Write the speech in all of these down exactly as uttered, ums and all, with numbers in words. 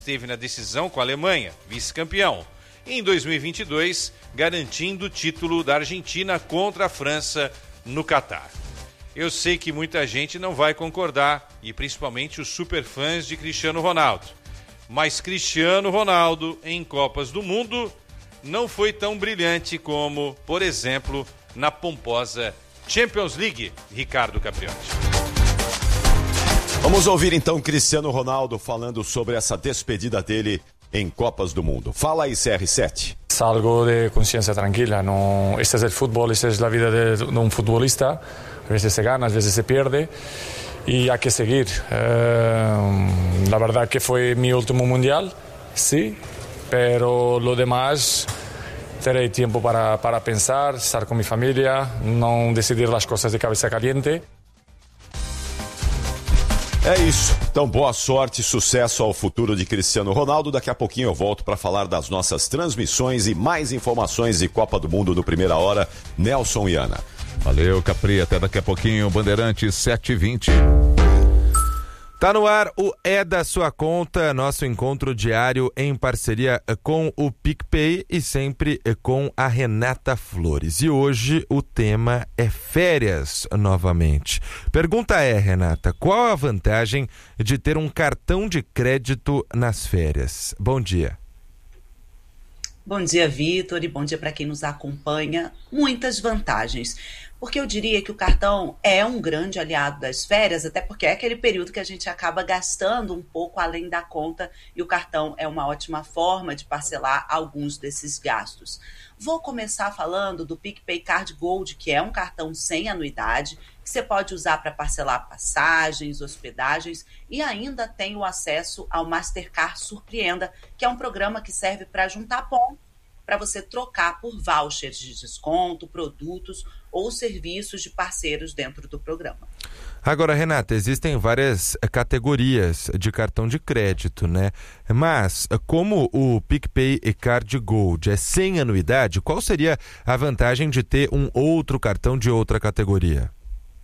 esteve na decisão com a Alemanha, vice-campeão. Em dois mil e vinte e dois, garantindo o título da Argentina contra a França no Catar. Eu sei que muita gente não vai concordar, e principalmente os superfãs de Cristiano Ronaldo. Mas Cristiano Ronaldo, em Copas do Mundo, não foi tão brilhante como, por exemplo, na pomposa Champions League, Ricardo Capriotti. Vamos ouvir então Cristiano Ronaldo falando sobre essa despedida dele em Copas do Mundo. Fala aí, C R sete. Algo de conciencia tranquila, no, este es el fútbol, esta es la vida de, de un futbolista, a veces se gana, a veces se pierde y hay que seguir. Eh, la verdad que fue mi último mundial, sí, pero lo demás terei tiempo para, para pensar, estar con mi familia, no decidir las cosas de cabeza caliente. É isso. Então, boa sorte e sucesso ao futuro de Cristiano Ronaldo. Daqui a pouquinho eu volto para falar das nossas transmissões e mais informações de Copa do Mundo no Primeira Hora. Nelson e Ana. Valeu, Capri. Até daqui a pouquinho. Bandeirantes sete e vinte. Tá no ar o É da Sua Conta, nosso encontro diário em parceria com o PicPay e sempre com a Renata Flores. E hoje o tema é férias novamente. Pergunta é, Renata, qual a vantagem de ter um cartão de crédito nas férias? Bom dia. Bom dia, Vitor, e bom dia para quem nos acompanha. Muitas vantagens, porque eu diria que o cartão é um grande aliado das férias, até porque é aquele período que a gente acaba gastando um pouco além da conta e o cartão é uma ótima forma de parcelar alguns desses gastos. Vou começar falando do PicPay Card Gold, que é um cartão sem anuidade, que você pode usar para parcelar passagens, hospedagens e ainda tem o acesso ao Mastercard Surpreenda, que é um programa que serve para juntar pontos para você trocar por vouchers de desconto, produtos ou serviços de parceiros dentro do programa. Agora, Renata, existem várias categorias de cartão de crédito, né? Mas, como o PicPay Card Gold é sem anuidade, qual seria a vantagem de ter um outro cartão de outra categoria?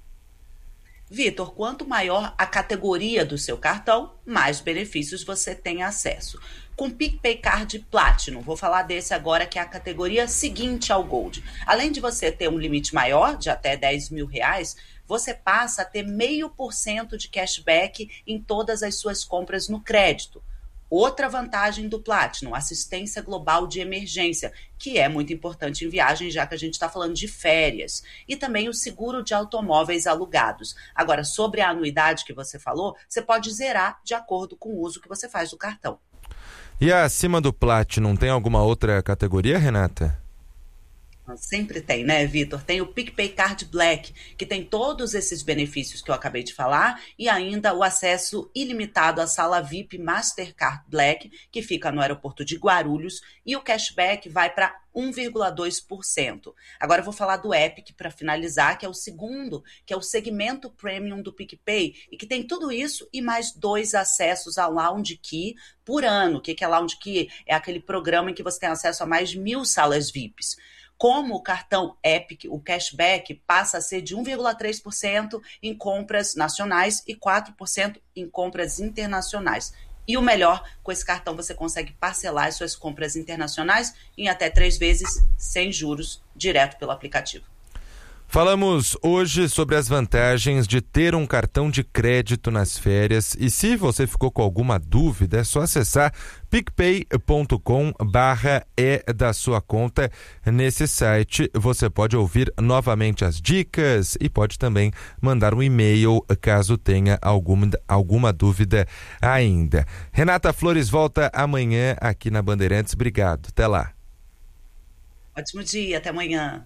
Vitor, quanto maior a categoria do seu cartão, mais benefícios você tem acesso. Com PicPay Card Platinum, vou falar desse agora, que é a categoria seguinte ao Gold. Além de você ter um limite maior, de até dez mil reais, você passa a ter meio por cento de cashback em todas as suas compras no crédito. Outra vantagem do Platinum, assistência global de emergência, que é muito importante em viagem, já que a gente está falando de férias. E também o seguro de automóveis alugados. Agora, sobre a anuidade que você falou, você pode zerar de acordo com o uso que você faz do cartão. E acima do Platinum, tem alguma outra categoria, Renata? Sempre tem, né, Vitor? Tem o PicPay Card Black, que tem todos esses benefícios que eu acabei de falar e ainda o acesso ilimitado à sala V I P Mastercard Black, que fica no aeroporto de Guarulhos, e o cashback vai para um vírgula dois por cento. Agora eu vou falar do Epic para finalizar, que é o segundo, que é o segmento premium do PicPay e que tem tudo isso e mais dois acessos a Lounge Key por ano. O que é Lounge Key? É aquele programa em que você tem acesso a mais de mil salas V I Ps. Como o cartão Epic, o cashback passa a ser de um vírgula três por cento em compras nacionais e quatro por cento em compras internacionais. E o melhor, com esse cartão você consegue parcelar as suas compras internacionais em até três vezes sem juros, direto pelo aplicativo. Falamos hoje sobre as vantagens de ter um cartão de crédito nas férias e se você ficou com alguma dúvida é só acessar picpay ponto com barra é da sua conta. Nesse site você pode ouvir novamente as dicas e pode também mandar um e-mail caso tenha alguma, alguma dúvida ainda. Renata Flores volta amanhã aqui na Bandeirantes. Obrigado, até lá. Ótimo dia, até amanhã.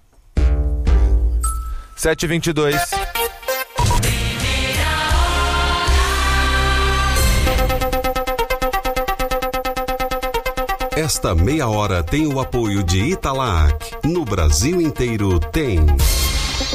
sete e vinte e dois. Esta meia hora tem o apoio de Italac. No Brasil inteiro tem.